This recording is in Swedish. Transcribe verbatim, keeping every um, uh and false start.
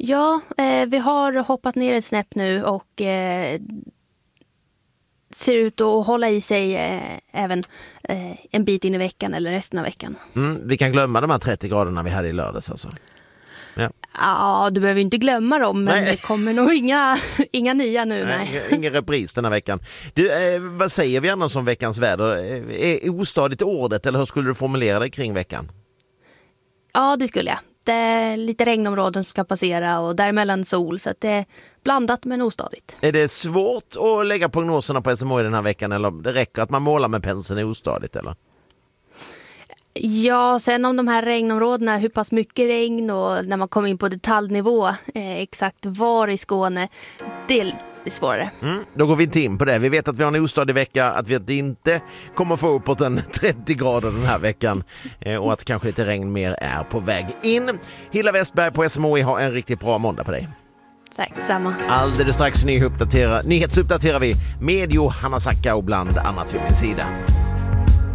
Ja, eh, vi har hoppat ner ett snäpp nu och eh, ser ut att hålla i sig eh, även eh, en bit in i veckan eller resten av veckan. Mm, vi kan glömma de här trettio graderna vi hade i lördags alltså. Ja, ja du behöver inte glömma dem, men nej. Det kommer nog inga, inga nya nu. Nej, nej. Ingen repris den här veckan. Du, eh, vad säger vi annars om veckans väder? Är ostadigt ordet, eller hur skulle du formulera det kring veckan? Ja, det skulle jag. Det är lite regnområden ska passera och däremellan sol, så att det är blandat men ostadigt. Är det svårt att lägga prognoserna på S M H I den här veckan, eller det räcker att man målar med penseln är ostadigt, eller? Ja, sen om de här regnområdena, hur pass mycket regn och när man kommer in på detaljnivå, eh, exakt var i Skåne, det är svårare. Mm, då går vi inte in på det. Vi vet att vi har en ostadig vecka, att vi inte kommer få uppåt en trettio grader den här veckan eh, och att kanske lite regn mer är på väg in. Hilla Westberg på S M H I har en riktigt bra måndag på dig. Tack, samma. Alldeles strax nyhetsuppdaterar, nyhetsuppdaterar vi med Johanna Sacka och bland annat vid min sida.